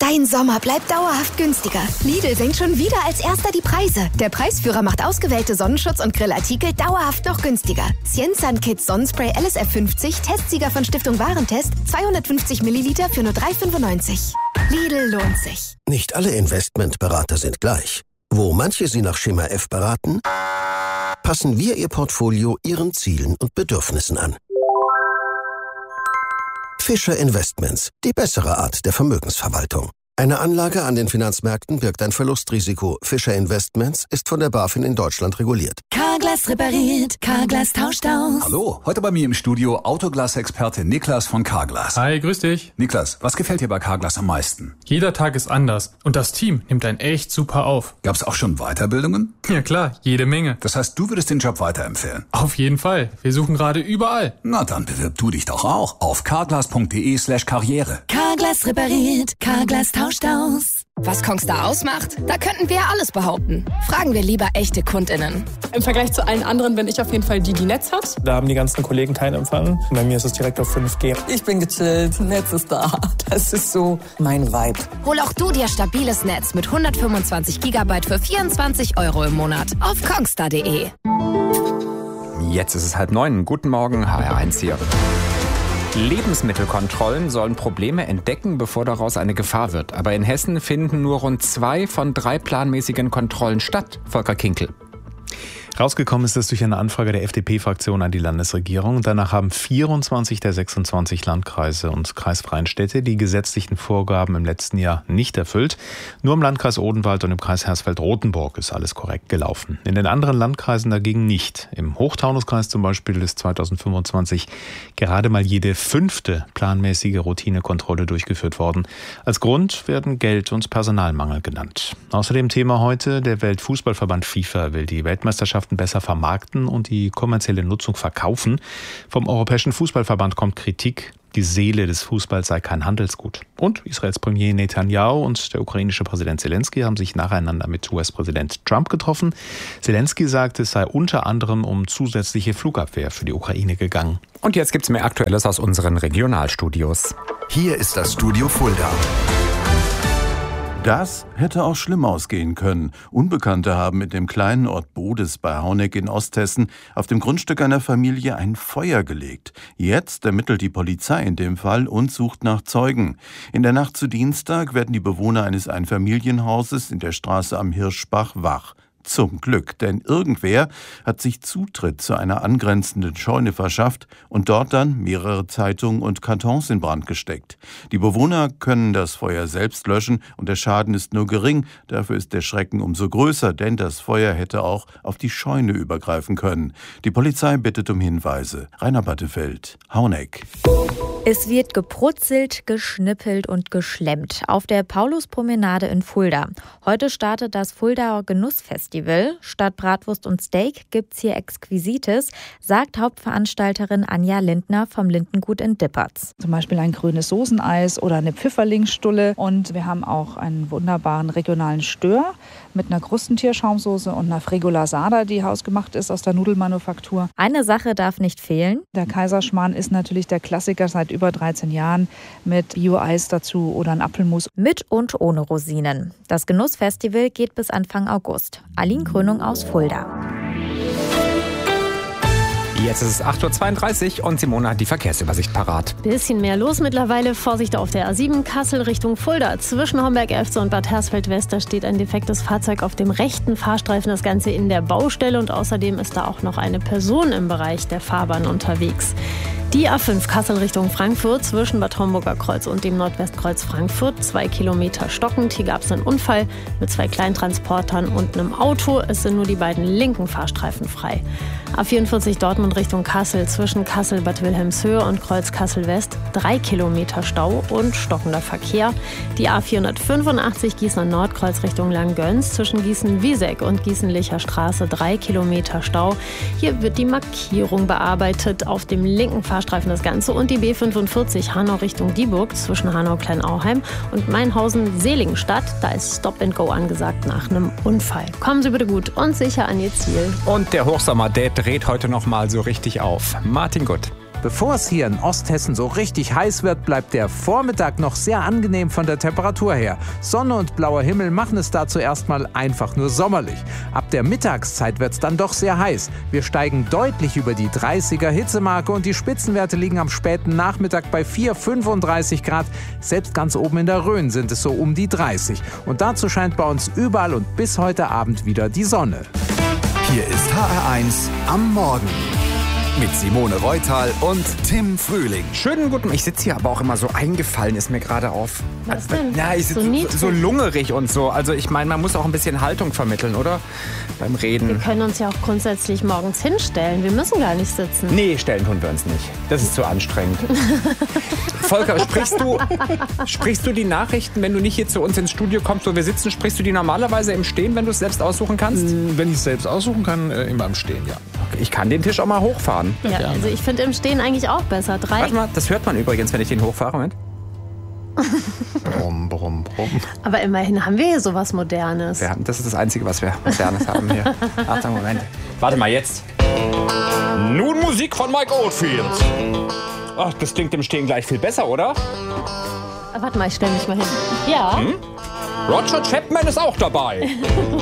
Dein Sommer bleibt dauerhaft günstiger. Lidl senkt schon wieder als erster die Preise. Der Preisführer macht ausgewählte Sonnenschutz- und Grillartikel dauerhaft noch günstiger. Cienzan Kids Sonnenspray LSF 50, Testsieger von Stiftung Warentest, 250 Milliliter für nur 3,95. Lidl lohnt sich. Nicht alle Investmentberater sind gleich. Wo manche Sie nach Schema F beraten, passen wir Ihr Portfolio Ihren Zielen und Bedürfnissen an. Fischer Investments, die bessere Art der Vermögensverwaltung. Eine Anlage an den Finanzmärkten birgt ein Verlustrisiko. Fischer Investments ist von der BaFin in Deutschland reguliert. Carglass repariert, Carglass tauscht aus. Hallo, heute bei mir im Studio Autoglas-Experte Niklas von Carglass. Hi, grüß dich. Niklas, was gefällt dir bei Carglass am meisten? Jeder Tag ist anders und das Team nimmt einen echt super auf. Gab's auch schon Weiterbildungen? Ja klar, jede Menge. Das heißt, du würdest den Job weiterempfehlen? Auf jeden Fall. Wir suchen gerade überall. Na, dann bewirb du dich doch auch auf carglass.de/karriere. Carglass repariert, Carglass tauscht aus. Was Kongstar ausmacht? Da könnten wir ja alles behaupten. Fragen wir lieber echte KundInnen. Im Vergleich zu allen anderen bin ich auf jeden Fall die Netz hat. Da haben die ganzen Kollegen keinen Empfang. Bei mir ist es direkt auf 5G. Ich bin gechillt, Netz ist da. Das ist so mein Vibe. Hol auch du dir stabiles Netz mit 125 GB für 24 € im Monat auf kongstar.de. Jetzt ist es 8:30. Guten Morgen, HR1 hier. Lebensmittelkontrollen sollen Probleme entdecken, bevor daraus eine Gefahr wird. Aber in Hessen finden nur rund 2 von 3 planmäßigen Kontrollen statt. Volker Kinkel. Rausgekommen ist es durch eine Anfrage der FDP-Fraktion an die Landesregierung. Danach haben 24 der 26 Landkreise und kreisfreien Städte die gesetzlichen Vorgaben im letzten Jahr nicht erfüllt. Nur im Landkreis Odenwald und im Kreis Hersfeld-Rotenburg ist alles korrekt gelaufen. In den anderen Landkreisen dagegen nicht. Im Hochtaunuskreis zum Beispiel ist 2025 gerade mal jede 5. planmäßige Routinekontrolle durchgeführt worden. Als Grund werden Geld- und Personalmangel genannt. Außerdem Thema heute, der Weltfußballverband FIFA will die Weltmeisterschaft besser vermarkten und die kommerzielle Nutzung verkaufen. Vom Europäischen Fußballverband kommt Kritik, die Seele des Fußballs sei kein Handelsgut. Und Israels Premier Netanyahu und der ukrainische Präsident Zelensky haben sich nacheinander mit US-Präsident Trump getroffen. Zelensky sagte, es sei unter anderem um zusätzliche Flugabwehr für die Ukraine gegangen. Und jetzt gibt's mehr Aktuelles aus unseren Regionalstudios. Hier ist das Studio Fulda. Das hätte auch schlimm ausgehen können. Unbekannte haben mit dem kleinen Ort Bodes bei Hauneck in Osthessen auf dem Grundstück einer Familie ein Feuer gelegt. Jetzt ermittelt die Polizei in dem Fall und sucht nach Zeugen. In der Nacht zu Dienstag werden die Bewohner eines Einfamilienhauses in der Straße am Hirschbach wach. Zum Glück, denn irgendwer hat sich Zutritt zu einer angrenzenden Scheune verschafft und dort dann mehrere Zeitungen und Kartons in Brand gesteckt. Die Bewohner können das Feuer selbst löschen und der Schaden ist nur gering. Dafür ist der Schrecken umso größer, denn das Feuer hätte auch auf die Scheune übergreifen können. Die Polizei bittet um Hinweise. Rainer Battefeld, Hauneck. Es wird gebrutzelt, geschnippelt und geschlemmt auf der Pauluspromenade in Fulda. Heute startet das Fuldaer Genussfestival. Statt Bratwurst und Steak gibt's hier Exquisites, sagt Hauptveranstalterin Anja Lindner vom Lindengut in Dippertz. Zum Beispiel ein grünes Soßeneis oder eine Pfifferlingsstulle. Und wir haben auch einen wunderbaren regionalen Stör mit einer Krustentierschaumsoße und einer Fregolasada, die hausgemacht ist aus der Nudelmanufaktur. Eine Sache darf nicht fehlen. Der Kaiserschmarrn ist natürlich der Klassiker seit über 13 Jahren mit Bio-Eis dazu oder ein Apfelmus. Mit und ohne Rosinen. Das Genussfestival geht bis Anfang August. Aline Krönung aus Fulda. Jetzt ist es 8:32 Uhr und Simone hat die Verkehrsübersicht parat. Bisschen mehr los mittlerweile. Vorsicht auf der A7 Kassel Richtung Fulda. Zwischen Homberg-Efze und Bad Hersfeld-West, da steht ein defektes Fahrzeug auf dem rechten Fahrstreifen. Das Ganze in der Baustelle und außerdem ist da auch noch eine Person im Bereich der Fahrbahn unterwegs. Die A5 Kassel Richtung Frankfurt zwischen Bad Homburger Kreuz und dem Nordwestkreuz Frankfurt. 2 Kilometer stockend. Hier gab es einen Unfall mit 2 Kleintransportern und einem Auto. Es sind nur die beiden linken Fahrstreifen frei. A44 Dortmund Richtung Kassel zwischen Kassel-Bad Wilhelmshöhe und Kreuz Kassel-West. 3 Kilometer Stau und stockender Verkehr. Die A485 Gießener Nordkreuz Richtung Langgöns zwischen Gießen-Wieseck und Gießen-Licher Straße. 3 Kilometer Stau. Hier wird die Markierung bearbeitet auf dem linken Fahrstreifen das Ganze. Und die B45 Hanau Richtung Dieburg zwischen Hanau-Kleinauheim und Mainhausen-Seligenstadt. Da ist Stop and Go angesagt nach einem Unfall. Kommen Sie bitte gut und sicher an Ihr Ziel. Und der Hochsommer, der dreht heute noch mal so richtig auf. Martin Gutt. Bevor es hier in Osthessen so richtig heiß wird, bleibt der Vormittag noch sehr angenehm von der Temperatur her. Sonne und blauer Himmel machen es dazu erstmal einfach nur sommerlich. Ab der Mittagszeit wird es dann doch sehr heiß. Wir steigen deutlich über die 30er Hitzemarke und die Spitzenwerte liegen am späten Nachmittag bei 35 Grad. Selbst ganz oben in der Rhön sind es so um die 30. Und dazu scheint bei uns überall und bis heute Abend wieder die Sonne. Hier ist HR1 am Morgen. Mit Simone Reutal und Tim Frühling. Schönen guten, ich sitze hier aber auch immer so eingefallen, ist mir gerade auf. Was denn? Ja, ich sitze so lungerig und so. Also ich meine, man muss auch ein bisschen Haltung vermitteln, oder? Beim Reden. Wir können uns ja auch grundsätzlich morgens hinstellen. Wir müssen gar nicht sitzen. Nee, stellen tun wir uns nicht. Das ist zu anstrengend. Volker, sprichst du die Nachrichten, wenn du nicht hier zu uns ins Studio kommst, wo wir sitzen, sprichst du die normalerweise im Stehen, wenn du es selbst aussuchen kannst? Wenn ich es selbst aussuchen kann, immer im Stehen, ja. Okay, ich kann den Tisch auch mal hochfahren. Ja, also ich finde im Stehen eigentlich auch besser. Warte mal, das hört man übrigens, wenn ich den hochfahre. Moment. Brumm, brumm, brumm. Aber immerhin haben wir hier sowas Modernes. Das ist das Einzige, was wir Modernes haben hier. Achtung, Moment. Warte mal, jetzt. Nun Musik von Mike Oldfield. Ach, das klingt im Stehen gleich viel besser, oder? Warte mal, ich stelle mich mal hin. Ja. Roger Chapman ist auch dabei.